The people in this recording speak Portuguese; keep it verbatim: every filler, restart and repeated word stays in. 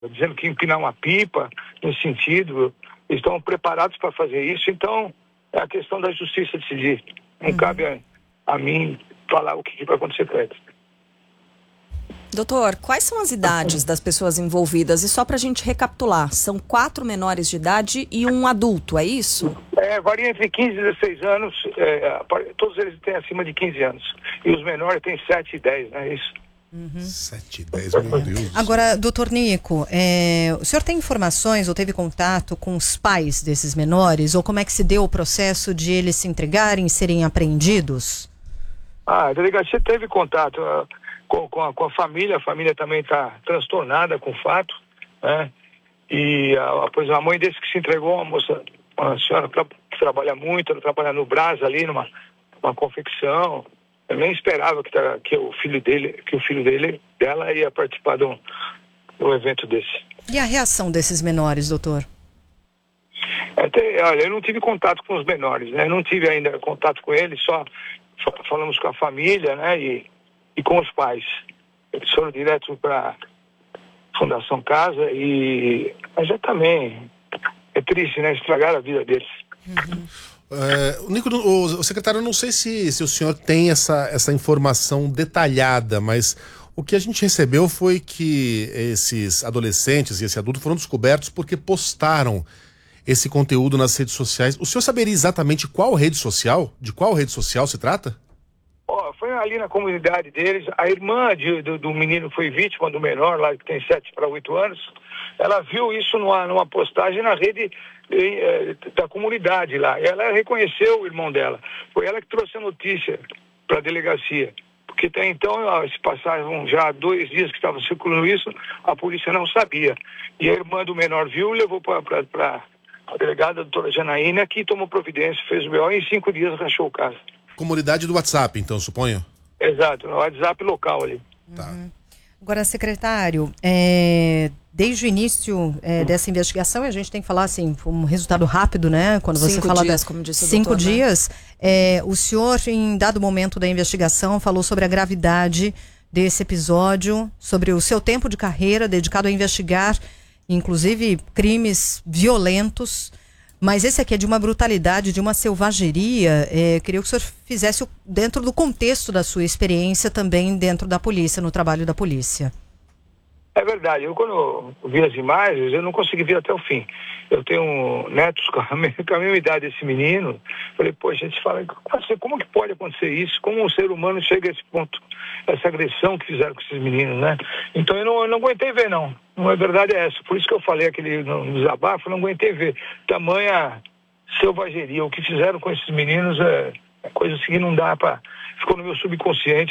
dizendo que empinar uma pipa, nesse sentido, estão preparados para fazer isso. Então, é a questão da justiça decidir. Não uhum. cabe a, a mim falar o que, que vai acontecer com eles. Doutor, quais são as idades das pessoas envolvidas? E só para a gente recapitular, são quatro menores de idade e um adulto, é isso? É, varia entre quinze e dezesseis anos, é, todos eles têm acima de quinze anos. E os menores têm sete e dez, não é isso? Uhum. sete e dez, meu Deus. Agora, doutor Nico, é, o senhor tem informações ou teve contato com os pais desses menores? Ou como é que se deu o processo de eles se entregarem e serem apreendidos? Ah, a delegacia teve contato uh, com, com, a, com a família. A família também está transtornada com o fato, né? E a, pois a mãe desse que se entregou, uma moça, uma senhora que trabalha muito, ela trabalha no Brás ali, numa uma confecção. Eu nem esperava que, tá, que o filho dele, que o filho dele, dela ia participar de um, de um evento desse. E a reação desses menores, doutor? Até, olha, eu não tive contato com os menores, né? Eu não tive ainda contato com eles, só falamos com a família, né? E, e com os pais. Eles foram direto para a Fundação Casa e mas já também é triste, né? Estragar a vida deles. Uhum. É, Nico, o, o secretário, eu não sei se, se o senhor tem essa, essa informação detalhada, mas o que a gente recebeu foi que esses adolescentes e esse adulto foram descobertos porque postaram esse conteúdo nas redes sociais. O senhor saberia exatamente qual rede social? De qual rede social se trata? Oh, foi ali na comunidade deles. A irmã de, do, do menino foi vítima, do menor, lá que tem sete para oito anos. Ela viu isso numa, numa postagem na rede eh, da comunidade lá. Ela reconheceu o irmão dela. Foi ela que trouxe a notícia para a delegacia. Porque até então, se passaram já dois dias que estava circulando isso, a polícia não sabia. E a irmã do menor viu e levou para a delegada, a doutora Janaína, que tomou providência, fez o B O e em cinco dias rachou o caso. Comunidade do WhatsApp, então, suponho? Exato, no WhatsApp local ali. Tá. Uhum. Agora, secretário, é, desde o início é, dessa investigação, a gente tem que falar assim, um resultado rápido, né? Quando você cinco fala dias, da, como disse o cinco doutor, dias, né? é, o senhor, em dado momento da investigação, falou sobre a gravidade desse episódio, sobre o seu tempo de carreira dedicado a investigar, inclusive, crimes violentos. Mas esse aqui é de uma brutalidade, de uma selvageria. É, queria que o senhor fizesse o, dentro do contexto da sua experiência também dentro da polícia, no trabalho da polícia. É verdade. Eu, quando eu vi as imagens, eu não consegui ver até o fim. Eu tenho netos com a mesma, com a mesma idade desse menino. Falei, pô, a gente fala, como que pode acontecer isso? Como um ser humano chega a esse ponto? Essa agressão que fizeram com esses meninos, né? Então eu não, eu não aguentei ver, não. A verdade é essa. Por isso que eu falei aquele no, no desabafo, eu não aguentei ver. Tamanha selvageria. O que fizeram com esses meninos é, é coisa assim que não dá para... Ficou no meu subconsciente.